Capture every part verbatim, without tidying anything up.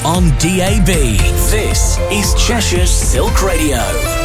on D A B. This is Cheshire's Silk Radio.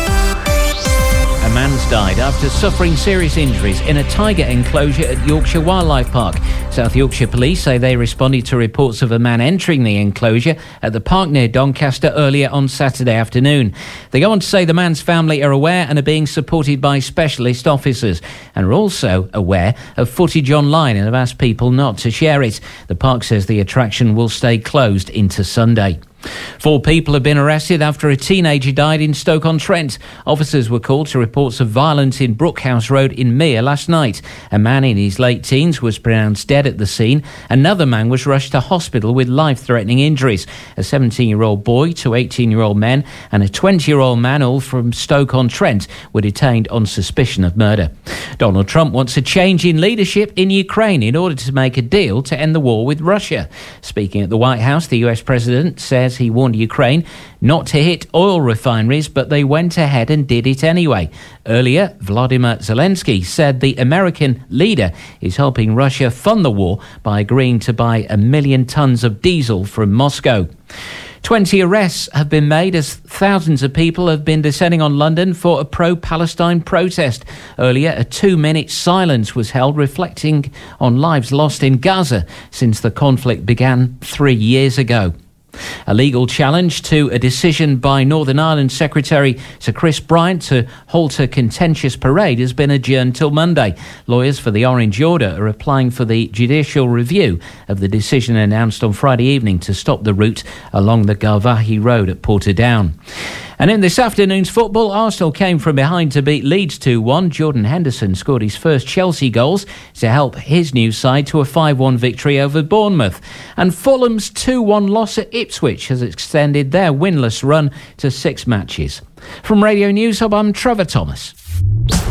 A man's died after suffering serious injuries in a tiger enclosure at Yorkshire Wildlife Park. South Yorkshire Police say they responded to reports of a man entering the enclosure at the park near Doncaster earlier on Saturday afternoon. They go on to say the man's family are aware and are being supported by specialist officers, and are also aware of footage online and have asked people not to share it. The park says the attraction will stay closed into Sunday. Four people have been arrested after a teenager died in Stoke-on-Trent. Officers were called to reports of violence in Brookhouse Road in Mere last night. A man in his late teens was pronounced dead at the scene. Another man was rushed to hospital with life-threatening injuries. A seventeen-year-old boy, two eighteen-year-old men and a twenty-year-old man, all from Stoke-on-Trent, were detained on suspicion of murder. Donald Trump wants a change in leadership in Ukraine in order to make a deal to end the war with Russia. Speaking at the White House, the U S president says he warned Ukraine not to hit oil refineries, but they went ahead and did it anyway. Earlier, Volodymyr Zelensky said the American leader is helping Russia fund the war by agreeing to buy a million tons of diesel from Moscow. twenty arrests have been made as thousands of people have been descending on London for a pro-Palestine protest. Earlier, a two-minute silence was held reflecting on lives lost in Gaza since the conflict began three years ago. A legal challenge to a decision by Northern Ireland Secretary Sir Chris Bryant to halt a contentious parade has been adjourned till Monday. Lawyers for the Orange Order are applying for the judicial review of the decision announced on Friday evening to stop the route along the Garvaghey Road at Portadown. And in this afternoon's football, Arsenal came from behind to beat Leeds two one. Jordan Henderson scored his first Chelsea goals to help his new side to a five one victory over Bournemouth. And Fulham's two one loss at Ipswich has extended their winless run to six matches. From Radio News Hub, I'm Trevor Thomas.